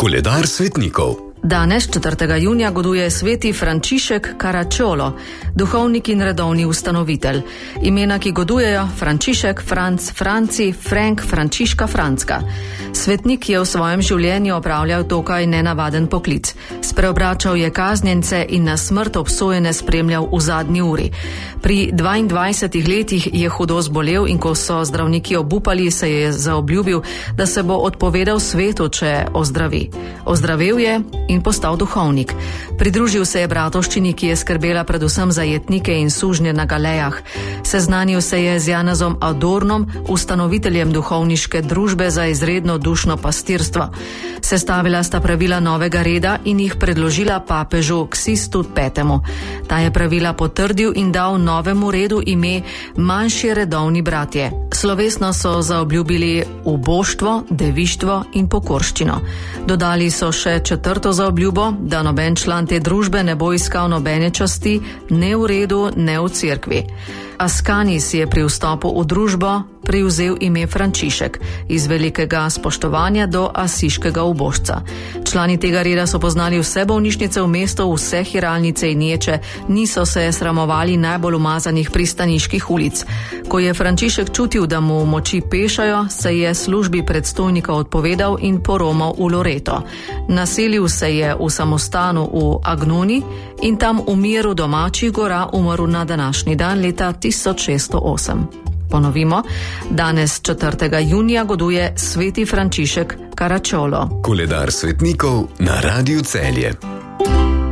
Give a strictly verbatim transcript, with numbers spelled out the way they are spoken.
Koledar svetnikov. Danes, četrtega junija, goduje sveti Frančišek Caracciolo, duhovnik in redovni ustanovitelj. Imena, ki godujejo: Frančišek, Franc, Franci, Frank, Frančiška, Francka. Svetnik je v svojem življenju opravljal dokaj nenavaden poklic. Spreobračal je kaznjence in na smrt obsojene spremljal v zadnji uri. Pri dvaindvajsetih letih je hudo zbolel in ko so zdravniki obupali, se je zaobljubil, da se bo odpovedal svetu, če ozdravi. Ozdravel je in postal duhovnik. Pridružil se je bratovščini, ki je skrbela predvsem za jetnike in sužnje na galejah. Seznanil se je z Janezom Adornom, ustanoviteljem duhovniške družbe za izredno dušno pastirstvo. Sestavila sta pravila novega reda in jih predložila papežu Ksistu petemu. Ta je pravila potrdil in dal novemu redu ime Manjši redovni bratje. Slovesno so zaobljubili uboštvo, devištvo in pokorščino. Dodali so še četrto zaobljubo, da noben član te družbe ne bo iskal nobene časti, ne v redu, ne v cerkvi. Askanis je pri vstopu v družbo prevzel ime Frančišek, iz velikega spoštovanja do asiškega ubožca. Člani tega reda so poznali vse bolnišnice v mestu, vse hiralnice in ječe, niso se sramovali najbolj umazanih pristaniških ulic. Ko je Frančišek čutil, da mu moči pešajo, se je službi predstojnika odpovedal in poromal v Loreto. Naselil se je v samostanu v Agnoni in tam v miru domačih gora umrl na današnji dan leta tisoč šeststo osem. Ponovimo, danes četrtega junija goduje sveti Frančišek Caracciolo. Koledar svetnikov na Radiu Celje.